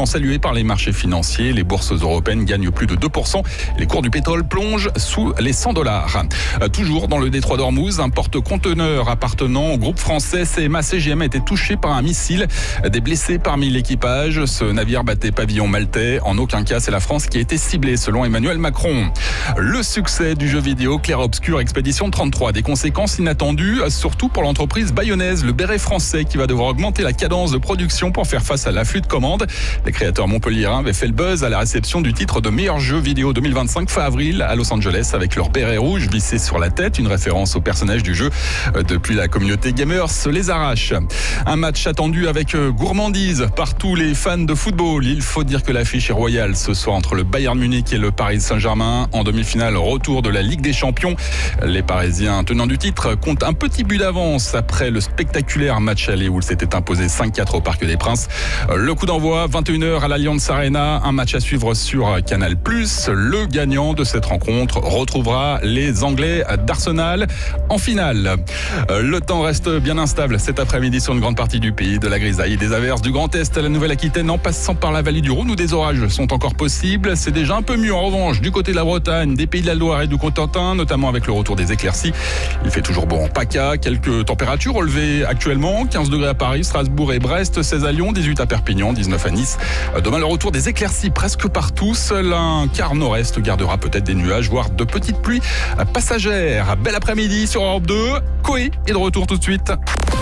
pourtant salué par les marchés financiers. Les bourses européennes gagnent plus de 2%. Les cours du pétrole plongent sous les $100. Toujours dans le détroit d'Ormuz, un porte-conteneur appartenant au groupe français CMA CGM a été touché par un missile. Des blessés parmi l'équipage. Ce navire battait pavillon maltais. En aucun cas, c'est la France qui a été ciblée, selon Emmanuel Macron. Le succès du jeu vidéo Clair-Obscur Expédition 33. Des conséquences inattendues, surtout pour l'entreprise bayonnaise, le Béret français, qui va devoir augmenter la cadence de production pour faire face à l'afflux de commandes. Les créateurs montpelliérains avaient fait le buzz à la réception du titre de meilleur jeu vidéo 2025 fin avril à Los Angeles avec leur béret rouge vissé sur la tête, une référence au personnage du jeu. Depuis, la communauté gamers se les arrache. Un match attendu avec gourmandise par tous les fans de football. Il faut dire que l'affiche est royale ce soir entre le Bayern Munich et le Paris Saint-Germain. En demi-finale, retour de la Ligue des Champions. Les Parisiens, tenants du titre, comptent un petit but d'avance après le spectaculaire match aller où il s'était imposé 5-4 au Parc des Princes. Le coup d'envoi, 21h à l'Allianz Arena. Un match à suivre sur Canal+. Le gagnant de cette rencontre retrouvera les Anglais d'Arsenal en finale. Le temps reste bien instable cet après-midi sur une grande partie du pays. De la grisaille et des averses du Grand Est à la Nouvelle-Aquitaine en passant par la vallée du Rhône où des orages sont encore possibles. C'est déjà un peu mieux en revanche du côté de la Bretagne, des Pays de la Loire et du Cotentin, notamment avec le retour des éclaircies. Il fait toujours beau en PACA. Quelques températures relevées actuellement. 15 degrés à Paris, Strasbourg et Brest, 16 à Lyon, 18 à Perpignan, 19 à Nice. Demain, le retour des éclaircies presque partout. Seul un quart nord-est gardera peut-être des nuages, voire de petites pluies passagères. Bel après-midi sur Europe 2. Coé est de retour tout de suite.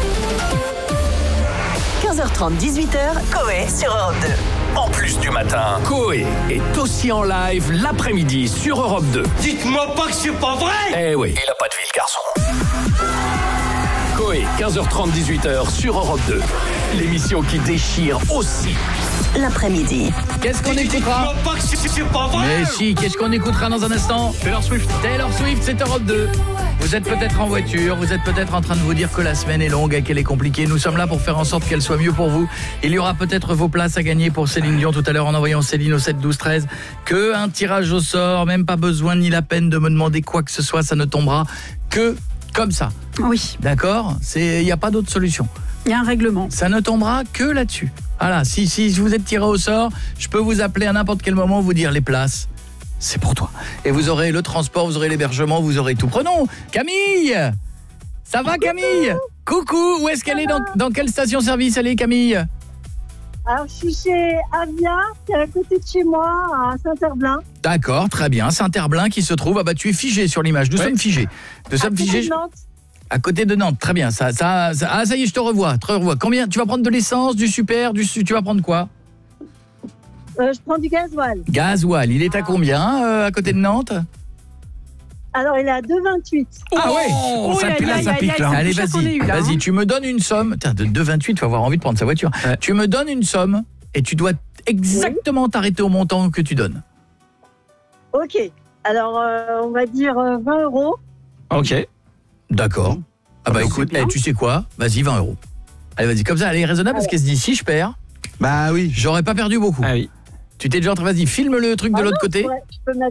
15h30, 18h, Coé sur Europe 2. En plus du matin, Coé est aussi en live l'après-midi sur Europe 2. Dites-moi pas que c'est pas vrai! Eh oui, il a pas de vie le garçon. Coé, 15h30, 18h sur Europe 2. L'émission qui déchire aussi l'après-midi. Qu'est-ce qu'on écoutera? Dites-moi pas que c'est pas vrai! Mais si, qu'est-ce qu'on écoutera dans un instant? Taylor Swift. Taylor Swift, c'est Europe 2. Vous êtes peut-être en voiture, vous êtes peut-être en train de vous dire que la semaine est longue et qu'elle est compliquée. Nous sommes là pour faire en sorte qu'elle soit mieux pour vous. Il y aura peut-être vos places à gagner pour Céline Dion tout à l'heure en envoyant Céline au 7 12 13. Que un tirage au sort, même pas besoin ni la peine de me demander quoi que ce soit, ça ne tombera que comme ça. Oui. D'accord? Il n'y a pas d'autre solution. Il y a un règlement. Ça ne tombera que là-dessus. Voilà, si vous êtes tiré au sort, je peux vous appeler à n'importe quel moment, vous dire les places. C'est pour toi. Et vous aurez le transport, vous aurez l'hébergement, vous aurez tout. Prenons Camille. Ça va Camille? Coucou, où est-ce qu'elle est, dans quelle station-service elle est Camille? Alors je suis chez Avia, qui est à côté de chez moi, à Saint-Herblain. D'accord, très bien. Saint-Herblain qui se trouve, tu es figé sur l'image. Nous sommes figés. Nous sommes figés. À côté de Nantes, très bien. Ça y est, je te revois. Combien tu vas prendre de l'essence, du super, tu vas prendre quoi? Je prends du gasoil. Gasoil, il est à combien à côté de Nantes? Alors, il est à 2,28. Ah ouais. Ça pique là. Allez, vas-y, tu me donnes une somme. Tiens, de 2,28, tu vas avoir envie de prendre sa voiture. Ouais. Tu me donnes une somme et tu dois exactement t'arrêter au montant que tu donnes. Ok. Alors, on va dire 20 €. Ok. D'accord. Ah bah écoute, tu sais quoi? Vas-y, 20 €. Allez, vas-y, comme ça, elle est raisonnable parce qu'elle se dit, si je perds, bah oui, j'aurais pas perdu beaucoup. Ah oui. Tu t'es déjà en train, vas-y, filme le truc de l'autre côté. Ouais,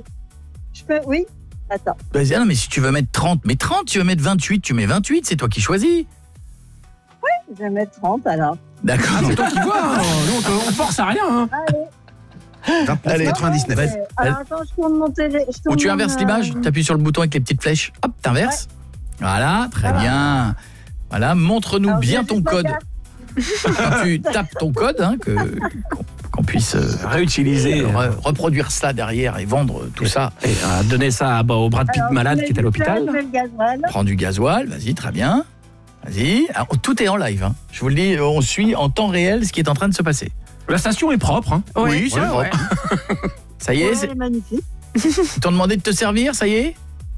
oui. Attends. Vas-y, non, mais si tu veux mettre 30, mais 30, tu veux mettre 28, tu mets 28, c'est toi qui choisis. Oui, je vais mettre 30 alors. D'accord. C'est toi qui vois, donc on force à rien. Hein. Allez. 99. Alors attends, je tourne mon télé. Ou tu inverses l'image, tu appuies sur le bouton avec les petites flèches. Hop, t'inverses. Ouais. Voilà, très bien. Voilà, montre-nous bien ton code. Quand tu tapes ton code, qu'on puisse réutiliser, reproduire ça derrière et vendre tout ça. Et donner ça au Brad Pitt malade qui est à l'hôpital. Prends du gasoil, vas-y, très bien. Vas-y. Alors, tout est en live. Je vous le dis, on suit en temps réel ce qui est en train de se passer. La station est propre. Hein. Oui, c'est propre. Ça y est, c'est magnifique. Ils t'ont demandé de te servir, ça y est?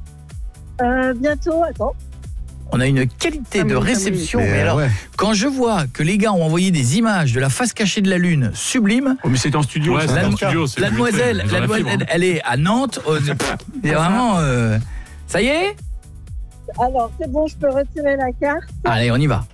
Bientôt, attends. On a une qualité de réception. Mais alors, quand je vois que les gars ont envoyé des images de la face cachée de la Lune sublime. Oh, mais c'est en studio. Ouais, c'est en studio. La demoiselle, elle est à Nantes. C'est vraiment. Ça y est? Alors, c'est bon, je peux retirer la carte. Allez, on y va.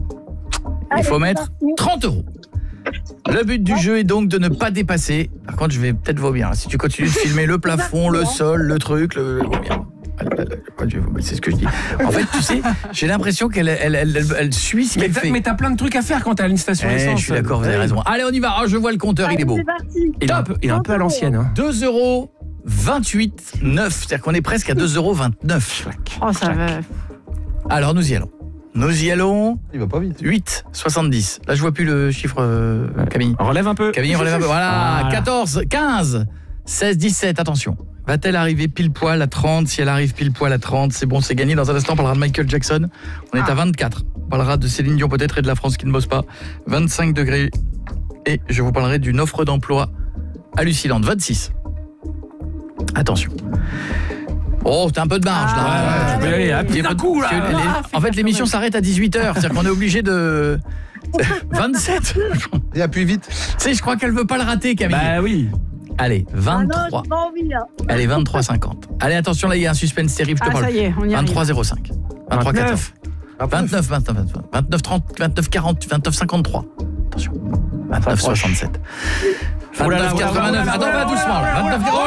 Il faut mettre 30 €. Le but du jeu est donc de ne pas dépasser. Par contre, je vais peut-être vomir. Si tu continues de filmer le plafond, le sol, le truc, vomir. C'est ce que je dis. En fait, tu sais, j'ai l'impression qu'elle suit ce qu'elle fait. Mais t'as plein de trucs à faire quand t'es à une station essence. Je suis d'accord, vous avez raison. Allez, on y va. Je vois le compteur, il est beau. C'est parti. Il est un peu à l'ancienne. Hein. 2,28 €. C'est-à-dire qu'on est presque à 2,29 €. Oh, ça va. Alors, nous y allons. Il va pas vite. 8,70. Là, je vois plus le chiffre, Camille. On relève un peu. Camille, relève un peu. Voilà, 14, 15, 16, 17, attention. Va-t-elle arriver pile poil à 30? Si elle arrive pile poil à 30, c'est bon, c'est gagné. Dans un instant, on parlera de Michael Jackson. On est à 24. On parlera de Céline Dion peut-être et de la France qui ne bosse pas. 25 degrés. Et je vous parlerai d'une offre d'emploi hallucinante. 26. Attention. Oh, t'as un peu de marge là. Tu peux y aller d'un coup là. En fait, l'émission s'arrête à 18h. C'est-à-dire qu'on est obligé de... 27. Et appuie vite. Tu sais, je crois qu'elle veut pas le rater, Camille. Bah oui. Allez, 23. Ah non, j'ai pas envie, hein. Allez, 23,50. Allez, attention, là, il y a un suspense terrible, je te parle. Ça y est, on y arrive. 23,05. 23,14. 29, 29, 30, 29, 40, 29, 53. Attention. 29, 67. 29, 89. Attends, va doucement. 29, 89.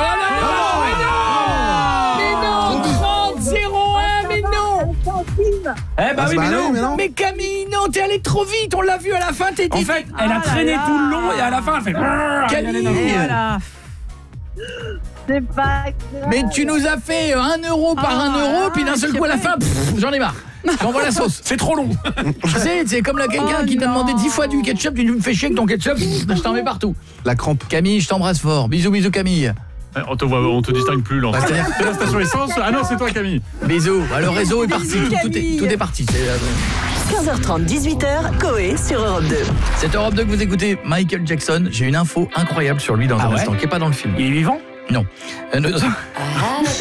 Mais non, 30, 01, mais non. Eh bah oui, mais non. Mais Camille, non, t'es allé trop vite, on l'a vu à la fin, t'es dit. En fait, elle a traîné tout le long et à la fin, elle fait... Camille, Voilà. C'est pas grave. mais tu nous as fait 1 € par 1 €, puis d'un seul coup à la fin, j'en ai marre. J'envoie la sauce. C'est trop long. Tu sais, c'est comme là quelqu'un qui t'a demandé 10 fois du ketchup, tu me fais chier avec ton ketchup, je t'en mets partout. La crampe. Camille, je t'embrasse fort. Bisous, bisous Camille. On te distingue plus là. C'est la station essence. Ah non, c'est toi Camille. Bisous. Le réseau est parti, tout est parti. 15h30, 18h, Coé sur Europe 2. C'est Europe 2 que vous écoutez. Michael Jackson, j'ai une info incroyable sur lui dans un instant, qui n'est pas dans le film. Il est vivant? Non.